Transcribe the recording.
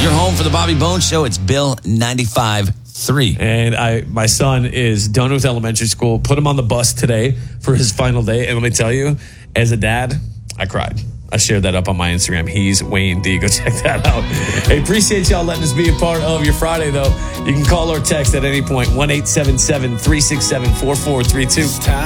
your home for the Bobby Bones Show. It's Bill 95.3. And my son is done with elementary school. Put him on the bus today for his final day. And let me tell you, as a dad, I cried. I shared that up on my Instagram. He's Wayne D. Go check that out. Hey, appreciate y'all letting us be a part of your Friday, though. You can call or text at any point, 1-877-367-4432.